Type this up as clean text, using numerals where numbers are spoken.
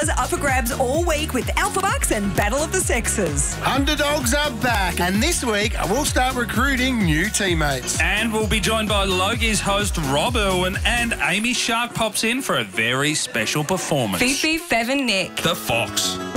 stars up for grabs all week with Alpha Bucks and Battle of the Sexes. Underdogs are back, and this week we'll start recruiting new teammates. And we'll be joined by Logie's host Rob Irwin, and Amy Shark pops in for a very special performance. Fifi, Fev and Nick. The Fox.